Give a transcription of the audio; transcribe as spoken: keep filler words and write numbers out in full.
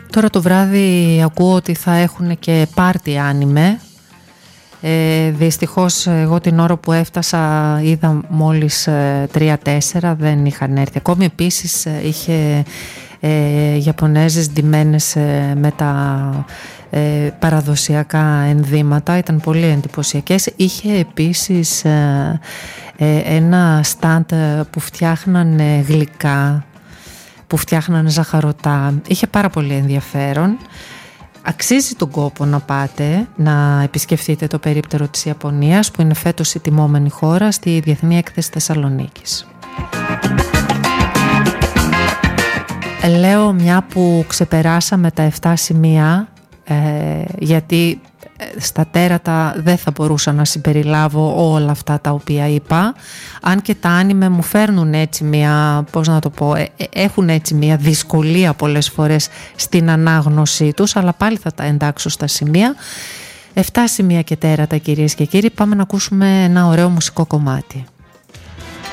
Τώρα το βράδυ ακούω ότι θα έχουν και πάρτι άνιμε. Ε, δυστυχώς εγώ την ώρα που έφτασα είδα μόλις τρία τέσσερα, δεν είχαν έρθει ακόμη. Επίσης είχε ε, Ιαπωνέζες ντυμένες ε, με τα ε, παραδοσιακά ενδύματα, ήταν πολύ εντυπωσιακές. Είχε επίσης ε, ε, ένα στάντ που φτιάχνανε γλυκά, που φτιάχνανε ζαχαρωτά. Είχε πάρα πολύ ενδιαφέρον. Αξίζει τον κόπο να πάτε να επισκεφτείτε το περίπτερο της Ιαπωνίας, που είναι φέτος η τιμόμενη χώρα στη Διεθνή Έκθεση Θεσσαλονίκης. Λέω μια που ξεπεράσαμε τα επτά σημεία, ε, γιατί στα τέρατα δεν θα μπορούσα να συμπεριλάβω όλα αυτά τα οποία είπα, αν και τα άνιμε μου φέρνουν έτσι μια, πώς να το πω, έχουν έτσι μια δυσκολία πολλές φορές στην ανάγνωσή τους, αλλά πάλι θα τα εντάξω στα σημεία. Επτά σημεία και τέρατα, κυρίες και κύριοι. Πάμε να ακούσουμε ένα ωραίο μουσικό κομμάτι.